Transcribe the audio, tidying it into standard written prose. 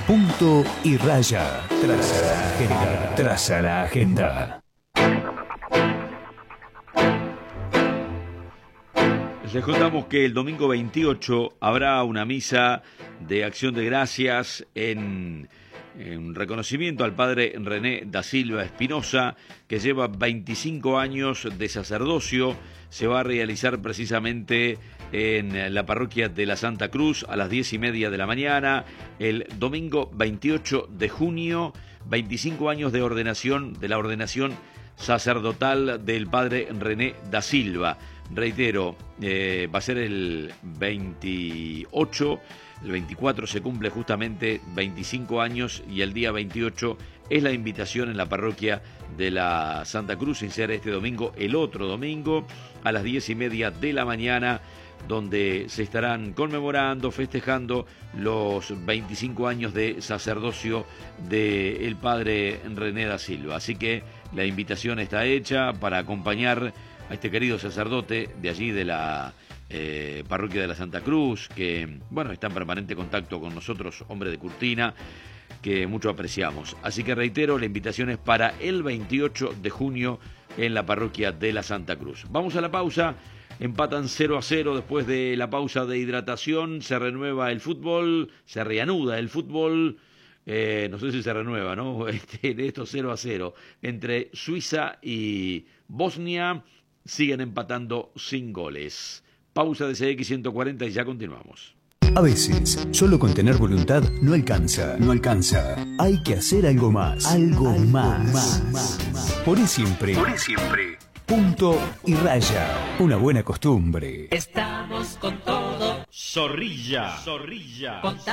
Punto y raya. Traza la agenda. Traza la agenda. Les contamos que el domingo 28 habrá una misa de acción de gracias en reconocimiento al padre René da Silva Espinosa, que lleva 25 años de sacerdocio. Se va a realizar precisamente en la parroquia de la Santa Cruz a las 10:30 de la mañana, el domingo 28 de junio, 25 años de la ordenación sacerdotal del padre René da Silva. Reitero, va a ser el 28, el 24 se cumple justamente 25 años y el día 28 es la invitación en la parroquia de la Santa Cruz, sin ser este domingo, el otro domingo, a las 10:30 de la mañana, donde se estarán conmemorando, festejando los 25 años de sacerdocio del padre René da Silva. Así que la invitación está hecha para acompañar a este querido sacerdote de allí de la parroquia de la Santa Cruz, que bueno, está en permanente contacto con nosotros, hombre de Curtina, que mucho apreciamos. Así que reitero, la invitación es para el 28 de junio en la parroquia de la Santa Cruz. Vamos a la pausa, empatan 0-0 después de la pausa de hidratación, se reanuda el fútbol, no sé si se renueva, ¿no? De estos 0-0 entre Suiza y Bosnia, siguen empatando sin goles. Pausa de CX 140 y ya continuamos. A veces, solo con tener voluntad no alcanza. Hay que hacer algo más. Algo más. Por siempre. Punto y raya. Una buena costumbre. Estamos con todo. Zorrilla. Contá